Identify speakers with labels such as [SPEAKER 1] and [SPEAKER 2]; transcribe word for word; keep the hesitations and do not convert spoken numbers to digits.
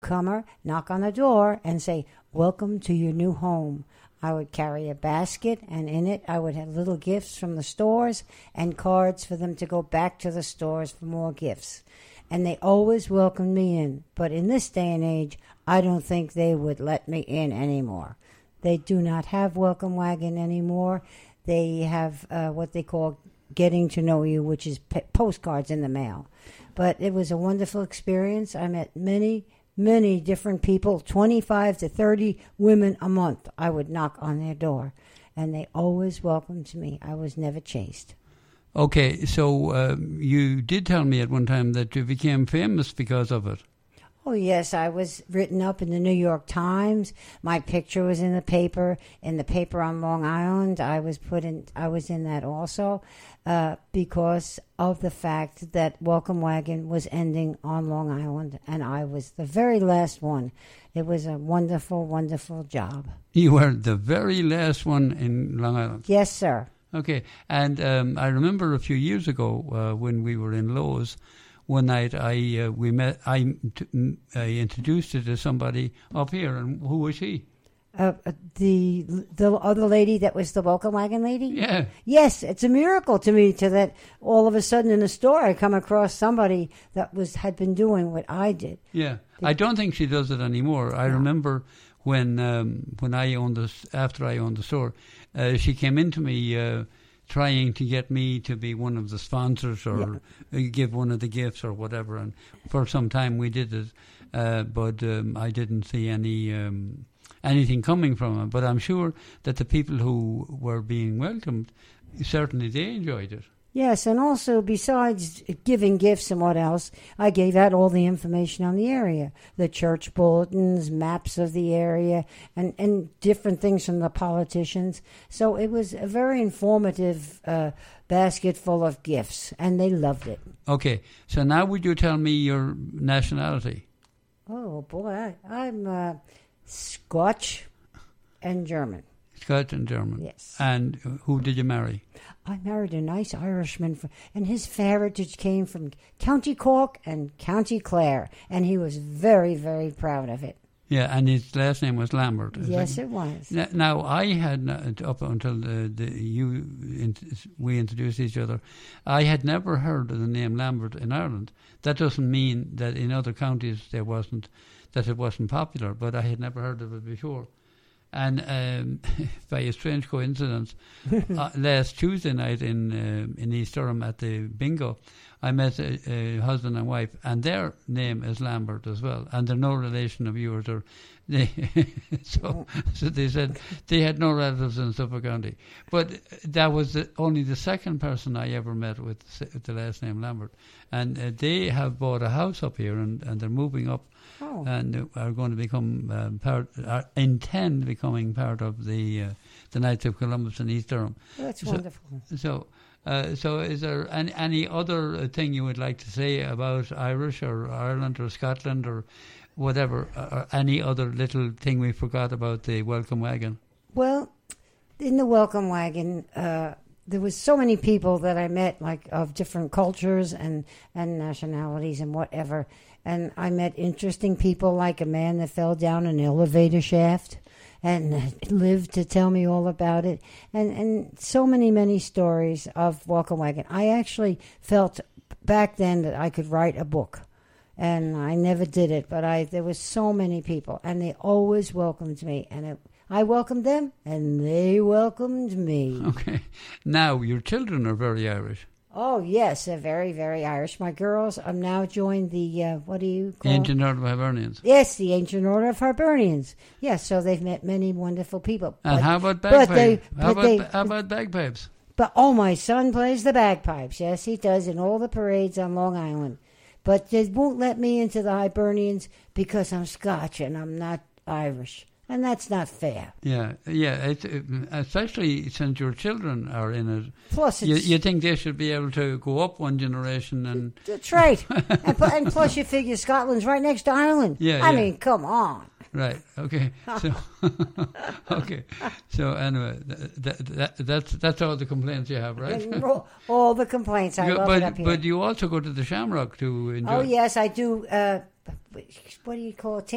[SPEAKER 1] newcomer, knock on the door and say, "Welcome to your new home." I would carry a basket, and in it I would have little gifts from the stores and cards for them to go back to the stores for more gifts. And they always welcomed me in. But in this day and age, I don't think they would let me in anymore. They do not have Welcome Wagon anymore. They have uh, what they call getting to know you, which is p- postcards in the mail. But it was a wonderful experience. I met many Many different people, twenty-five to thirty women a month. I would knock on their door, and they always welcomed me. I was never chased.
[SPEAKER 2] Okay, so uh, you did tell me at one time that you became famous because of it.
[SPEAKER 1] Oh, yes, I was written up in the New York Times. My picture was in the paper. In the paper on Long Island, I was put in. I was in that also uh, because of the fact that Welcome Wagon was ending on Long Island, and I was the very last one. It was a wonderful, wonderful job.
[SPEAKER 2] You were the very last one in Long Island?
[SPEAKER 1] Yes, sir.
[SPEAKER 2] Okay, and um, I remember a few years ago uh, when we were in Lowe's, one night I uh, we met. I, t- I introduced her to somebody up here, and who was she?
[SPEAKER 1] Uh, the the other lady that was the Welcome Wagon lady?
[SPEAKER 2] Yeah.
[SPEAKER 1] Yes, it's a miracle to me to that all of a sudden in the store I come across somebody that was had been doing what I did.
[SPEAKER 2] Yeah, I don't think she does it anymore. I no. remember when um, when I owned this after I owned the store, uh, she came into me. Uh, trying to get me to be one of the sponsors or yeah. give one of the gifts or whatever. And for some time we did it, uh, but um, I didn't see any um, anything coming from it. But I'm sure that the people who were being welcomed, certainly they enjoyed it.
[SPEAKER 1] Yes, and also besides giving gifts and what else, I gave out all the information on the area, the church bulletins, maps of the area, and, and different things from the politicians. So it was a very informative uh, basket full of gifts, and they loved it.
[SPEAKER 2] Okay, so now would you tell me your nationality?
[SPEAKER 1] Oh, boy, I, I'm uh, Scotch and German.
[SPEAKER 2] Scotch and German.
[SPEAKER 1] Yes.
[SPEAKER 2] And who did you marry?
[SPEAKER 1] I married a nice Irishman, from, and his heritage came from County Cork and County Clare, and he was very, very proud of it.
[SPEAKER 2] Yeah, and his last name was Lambert.
[SPEAKER 1] Yes, it, it was.
[SPEAKER 2] Now, now, I had, up until the, the you we introduced each other, I had never heard of the name Lambert in Ireland. That doesn't mean that in other counties there wasn't, that it wasn't popular, but I had never heard of it before. And um, by a strange coincidence, uh, last Tuesday night in uh, in East Durham at the bingo, I met a, a husband and wife, and their name is Lambert as well, and they're no relation of yours. Or they so so they said they had no relatives in Suffolk County, but that was the, only the second person I ever met with the last name Lambert, and uh, they have bought a house up here, and, and they're moving up.
[SPEAKER 1] Oh.
[SPEAKER 2] And are going to become um, part, are, intend becoming part of the uh, the Knights of Columbus in East Durham.
[SPEAKER 1] Well, that's
[SPEAKER 2] so,
[SPEAKER 1] wonderful.
[SPEAKER 2] So, uh, so is there any, any other thing you would like to say about Irish or Ireland or Scotland or whatever, or any other little thing we forgot about the Welcome Wagon?
[SPEAKER 1] Well, in the Welcome Wagon, uh, there was so many people that I met, like of different cultures and, and nationalities and whatever. And I met interesting people, like a man that fell down an elevator shaft and lived to tell me all about it. And, and so many, many stories of Welcome Wagon. I actually felt back then that I could write a book. And I never did it, but I there was so many people. And they always welcomed me. And it, I welcomed them, and they welcomed me.
[SPEAKER 2] Okay. Now, your children are very Irish.
[SPEAKER 1] Oh, yes, they're very, very Irish. My girls have now joined the, uh, what do you call it?
[SPEAKER 2] Ancient Order of Hibernians.
[SPEAKER 1] Yes, the Ancient Order of Hibernians. Yes, so they've met many wonderful people.
[SPEAKER 2] And
[SPEAKER 1] but,
[SPEAKER 2] how about bagpipes?
[SPEAKER 1] They,
[SPEAKER 2] how, about,
[SPEAKER 1] they,
[SPEAKER 2] how about bagpipes?
[SPEAKER 1] But, oh, my son plays the bagpipes. Yes, he does in all the parades on Long Island. But they won't let me into the Hibernians because I'm Scotch and I'm not Irish. And that's not fair.
[SPEAKER 2] Yeah, yeah. It's, it, especially since your children are in it.
[SPEAKER 1] Plus,
[SPEAKER 2] you, you think they should be able to go up one generation and.
[SPEAKER 1] That's right. and, and plus, you figure Scotland's right next to Ireland.
[SPEAKER 2] Yeah,
[SPEAKER 1] I
[SPEAKER 2] yeah.
[SPEAKER 1] mean, come on.
[SPEAKER 2] Right. Okay. So. okay. So anyway, that, that, that's that's all the complaints you have, right?
[SPEAKER 1] All the complaints. I
[SPEAKER 2] you,
[SPEAKER 1] love
[SPEAKER 2] but,
[SPEAKER 1] it up here.
[SPEAKER 2] But you also go to the Shamrock to enjoy.
[SPEAKER 1] Oh yes, I do. Uh, what do you call it?